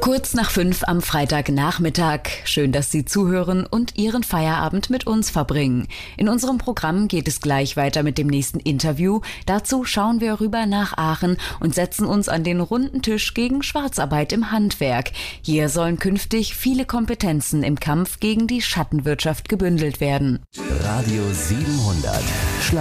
Kurz nach 5 am Freitagnachmittag. Schön, dass Sie zuhören und Ihren Feierabend mit uns verbringen. In unserem Programm geht es gleich weiter mit dem nächsten Interview. Dazu schauen wir rüber nach Aachen und setzen uns an den runden Tisch gegen Schwarzarbeit im Handwerk. Hier sollen künftig viele Kompetenzen im Kampf gegen die Schattenwirtschaft gebündelt werden. Radio 700.